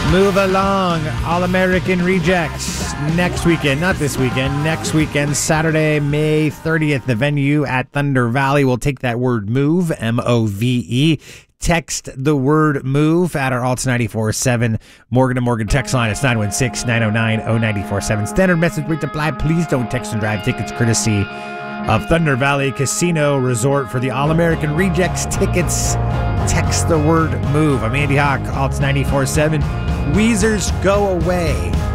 Move along. All-American Rejects next weekend. Not this weekend. Next weekend, Saturday, May 30th. The venue at Thunder Valley. We'll take that word MOVE, M-O-V-E. Text the word MOVE at our Alts 94.7 Morgan & Morgan text line. It's 916-909-0947. Standard message rate apply. Please don't text and drive. Tickets courtesy of Thunder Valley Casino Resort for the All-American Rejects tickets. Text the word MOVE. I'm Andy Hawk, Alts 94.7. Weezer's Go Away.